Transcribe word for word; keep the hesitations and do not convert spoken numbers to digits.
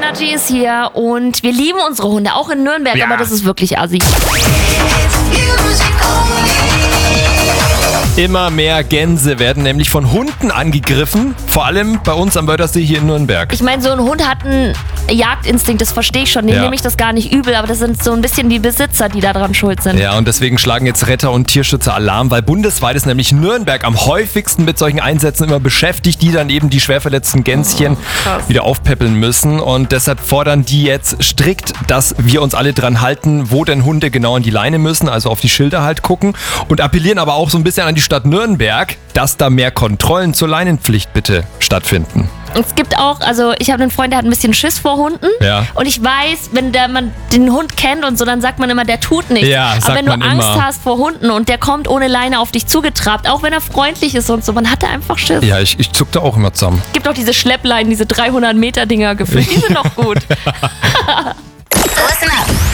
Energy ist hier und wir lieben unsere Hunde, auch in Nürnberg, Ja. aber das ist wirklich assi. Immer mehr Gänse werden nämlich von Hunden angegriffen, vor allem bei uns am Wörthersee hier in Nürnberg. Ich meine, so ein Hund hat einen Jagdinstinkt, das verstehe ich schon, den Ja. nehme ich das gar nicht übel, aber das sind so ein bisschen die Besitzer, die da dran schuld sind. Ja, und deswegen schlagen jetzt Retter und Tierschützer Alarm, weil bundesweit ist nämlich Nürnberg am häufigsten mit solchen Einsätzen immer beschäftigt, die dann eben die schwer verletzten Gänschen krass. wieder aufpäppeln müssen. Und deshalb fordern die jetzt strikt, dass wir uns alle dran halten, wo denn Hunde genau an die Leine müssen, also auf die Schilder halt gucken. Und appellieren aber auch so ein bisschen an die Stadt Nürnberg, dass da mehr Kontrollen zur Leinenpflicht bitte stattfinden. Es gibt auch, also ich habe einen Freund, der hat ein bisschen Schiss vor Hunden. Ja. Und ich weiß, wenn der, man den Hund kennt und so, dann sagt man immer, der tut nichts. Ja, aber sagt wenn du man Angst immer. hast vor Hunden und der kommt ohne Leine auf dich zugetrabt, auch wenn er freundlich ist und so, man hat da einfach Schiss. Ja, ich, ich zuck da auch immer zusammen. Es gibt auch diese Schleppleinen, diese dreihundert Meter Dinger gefühlt, die sind noch gut.